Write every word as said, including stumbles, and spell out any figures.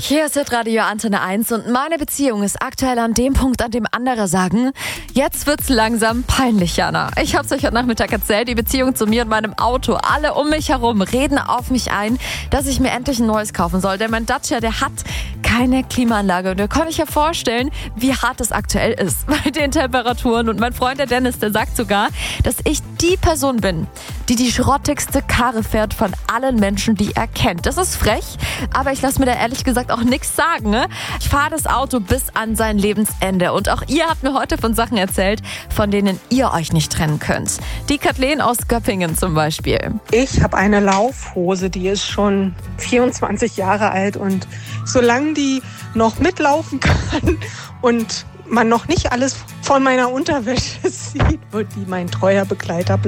Hier ist Radio Antenne eins und meine Beziehung ist aktuell an dem Punkt, an dem andere sagen, jetzt wird's langsam peinlich, Jana. Ich hab's euch heute Nachmittag erzählt, die Beziehung zu mir und meinem Auto. Alle um mich herum reden auf mich ein, dass ich mir endlich ein neues kaufen soll. Denn mein Dacia, der hat keine Klimaanlage. Und da kann ich ja vorstellen, wie hart es aktuell ist bei den Temperaturen. Und mein Freund, der Dennis, der sagt sogar, dass ich die Person bin, die die schrottigste Karre fährt von allen Menschen, die er kennt. Das ist frech, aber ich lasse mir da ehrlich gesagt auch nichts sagen. Ne? Ich fahre das Auto bis an sein Lebensende. Und auch ihr habt mir heute von Sachen erzählt, von denen ihr euch nicht trennen könnt. Die Kathleen aus Göppingen zum Beispiel. Ich habe eine Laufhose, die ist schon vierundzwanzig Jahre alt. Und solange die noch mitlaufen kann und man noch nicht alles von meiner Unterwäsche sieht, wird die mein treuer Begleiter bleiben.